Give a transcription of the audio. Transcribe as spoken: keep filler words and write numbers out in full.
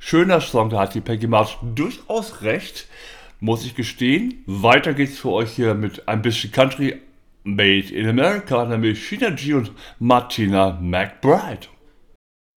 Schöner Song, da hat die Peggy Martin durchaus recht, muss ich gestehen. Weiter geht's für euch hier mit ein bisschen Country Made in America, nämlich Sheena G und Martina McBride.